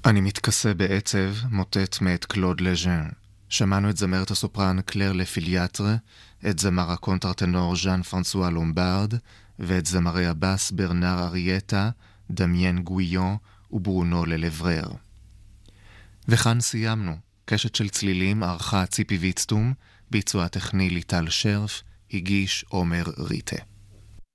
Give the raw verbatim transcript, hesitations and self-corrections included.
אני מתכסה בעצב, מוטט מאת קלוד לז'ן. שמענו את זמרת הסופרן קלר לפיליאטרה, את זמר הקונטרטנור ז'אן פרנסואה לומברד, ואת זמרי הבאס ברנר אריאטה, דמיין גויון וברונו ללברר. וכאן סיימנו. קשת של צלילים ערכה ציפי ויצטום, ביצוע טכני ליטל שרף, הגיש עומר ריטה.